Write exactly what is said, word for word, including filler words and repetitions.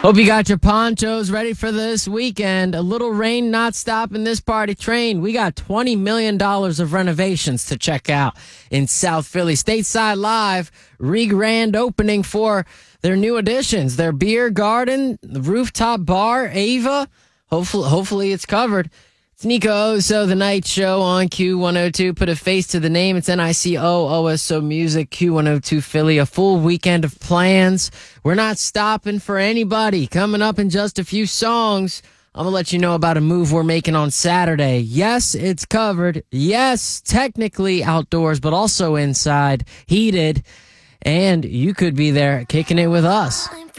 Hope you got your ponchos ready for this weekend. A little rain not stopping this party train. We got twenty million dollars of renovations to check out in South Philly. Stateside Live, re-grand opening for their new additions. Their beer garden, the rooftop bar, Ava. Hopefully, hopefully it's covered. It's Nico Oso, The Night Show on Q one oh two. Put a face to the name. It's N I C O O S O Music, Q one oh two Philly. A full weekend of plans. We're not stopping for anybody. Coming up in just a few songs, I'm going to let you know about a move we're making on Saturday. Yes, it's covered. Yes, technically outdoors, but also inside, heated. And you could be there kicking it with us.